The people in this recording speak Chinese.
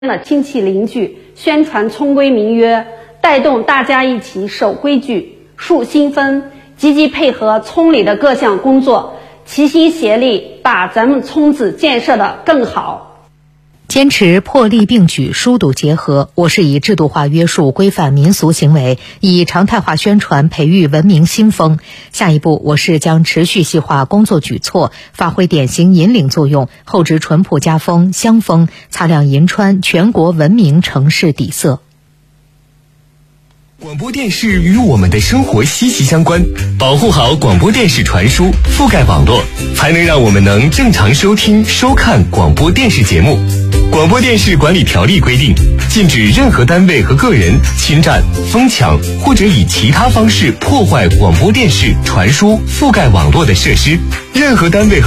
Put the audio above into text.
的亲戚邻居宣传聪规民约，带动大家一起守规矩、树新风，积极配合村里的各项工作，齐心协力把咱们村子建设得更好。 坚持破例并举、疏堵结合，我市以制度化约束规范民俗行为，以常态化宣传培育文明新风。下一步，我市将持续细化工作举措，发挥典型引领作用，厚植淳朴家风、乡风，擦亮银川全国文明城市底色。 广播电视与我们的生活息息相关，保护好广播电视传输覆盖网络，才能让我们能正常收听收看广播电视节目。广播电视管理条例规定，禁止任何单位和个人侵占、疯抢或者以其他方式破坏广播电视传输覆盖网络的设施。任何单位和